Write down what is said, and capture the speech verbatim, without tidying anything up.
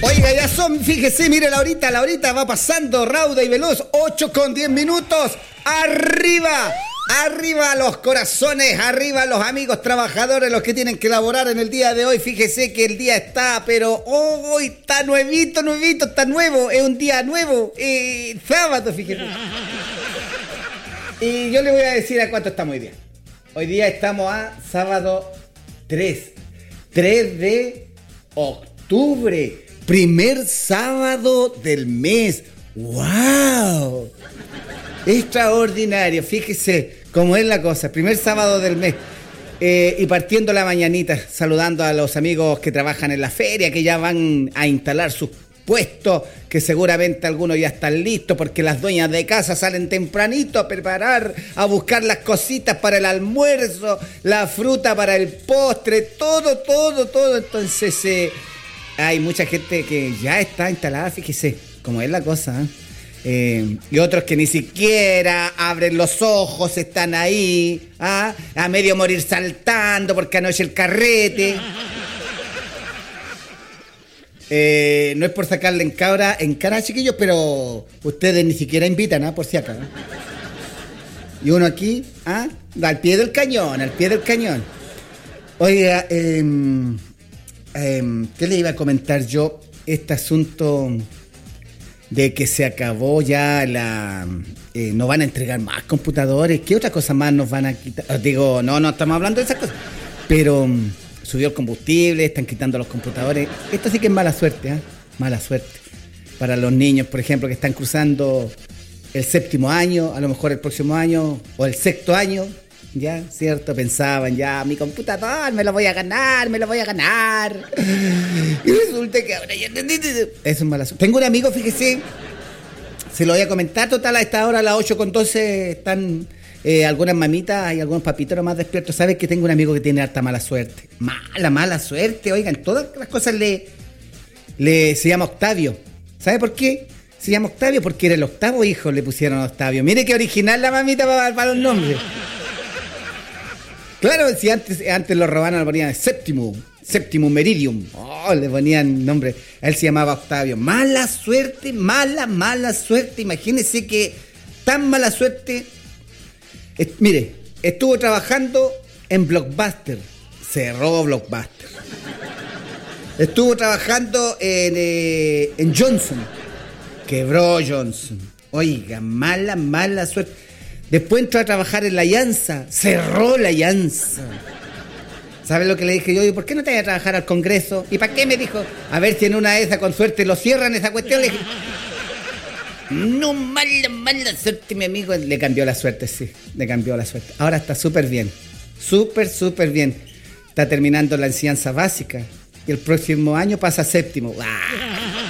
Oiga, ya son, fíjese, mire la horita, la horita va pasando rauda y veloz, ocho con diez minutos, arriba, arriba los corazones, arriba los amigos trabajadores, los que tienen que laborar en el día de hoy. Fíjese que el día está, pero oh, hoy está nuevito, nuevito, está nuevo, es un día nuevo, eh, sábado, fíjese. Y yo le voy a decir a cuánto estamos hoy día. Hoy día estamos a sábado tres, tres de octubre. Primer sábado del mes. ¡Wow! Extraordinario. Fíjese cómo es la cosa. Primer sábado del mes. Eh, y partiendo la mañanita, saludando a los amigos que trabajan en la feria, que ya van a instalar sus puestos, que seguramente algunos ya están listos, porque las dueñas de casa salen tempranito a preparar, a buscar las cositas para el almuerzo, la fruta para el postre, todo, todo, todo. Entonces... Eh, hay mucha gente que ya está instalada, fíjese cómo es la cosa, ¿eh? Eh, y otros que ni siquiera abren los ojos, están ahí, ¿ah? A medio morir saltando porque anoche el carrete. Eh, no es por sacarle en, cabra, en cara, chiquillos, pero ustedes ni siquiera invitan, ¿ah? Por si acaso. Y uno aquí, ¿ah? Al pie del cañón, al pie del cañón. Oiga, eh... Eh, ¿qué le iba a comentar yo? Este asunto de que se acabó ya la... Eh, no van a entregar más computadores. ¿Qué otra cosa más nos van a quitar? Digo, no, no estamos hablando de esas cosas. Pero um, subió el combustible, están quitando los computadores. Esto sí que es mala suerte, ¿eh? Mala suerte. Para los niños, por ejemplo, que están cruzando el séptimo año, a lo mejor el próximo año, o el sexto año. Ya, cierto, pensaban, ya, mi computador, me lo voy a ganar, me lo voy a ganar. Y resulta que ahora ya... Eso es mala suerte. Tengo un amigo, fíjese, se lo voy a comentar, total, a esta hora, a las ocho con doce, están eh, algunas mamitas y algunos papitos más despiertos. ¿Sabes que tengo un amigo que tiene harta mala suerte? Mala, mala suerte, oigan, todas las cosas le... le se llama Octavio. ¿Sabe por qué? Se llama Octavio porque era el octavo hijo, le pusieron a Octavio. Mire qué original la mamita para, para los nombres. Claro, si antes, antes lo robaban, le ponían séptimo, séptimo meridium. Oh, le ponían nombre. Él se llamaba Octavio. Mala suerte, mala, mala suerte. Imagínese que tan mala suerte. Es, mire, estuvo trabajando en Blockbuster. Cerró Blockbuster. Estuvo trabajando en, eh, en Johnson. Quebró Johnson. Oiga, mala, mala suerte. Después entró a trabajar en la Alianza, cerró la Alianza. ¿Sabes lo que le dije yo? ¿Y por qué no te vas a trabajar al Congreso? ¿Y para qué? Me dijo, a ver si en una de esas con suerte lo cierran esa cuestión. Le dije, no, mala, mala suerte, mi amigo. Le cambió la suerte, sí, le cambió la suerte. Ahora está súper bien, súper, súper bien. Está terminando la enseñanza básica y el próximo año pasa a séptimo. ¡Ah!